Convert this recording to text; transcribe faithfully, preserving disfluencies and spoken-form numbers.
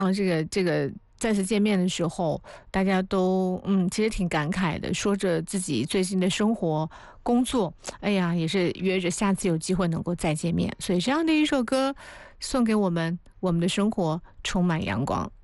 啊，这个这个再次见面的时候，大家都嗯，其实挺感慨的，说着自己最近的生活、工作，哎呀，也是约着下次有机会能够再见面。所以这样的一首歌送给我们，我们的生活充满阳光。